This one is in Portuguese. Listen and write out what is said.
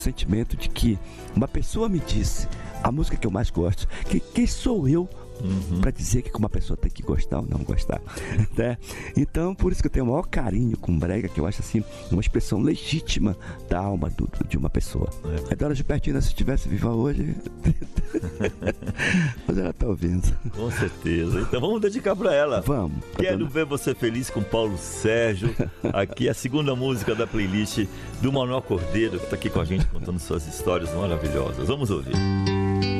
sentimento de que uma pessoa me disse a música que eu mais gosto, que quem sou eu para dizer que uma pessoa tem que gostar ou não gostar, né? Então, por isso que eu tenho o maior carinho com brega, que eu acho assim, uma expressão legítima da alma de uma pessoa. A Dora Gilbertina, se estivesse viva hoje, mas ela tá ouvindo. Com certeza. Então vamos dedicar para ela. Vamos. Quero ver você feliz com Paulo Sérgio. Aqui é a segunda música da playlist do Manuel Cordeiro, que está aqui com a gente contando suas histórias maravilhosas. Vamos ouvir.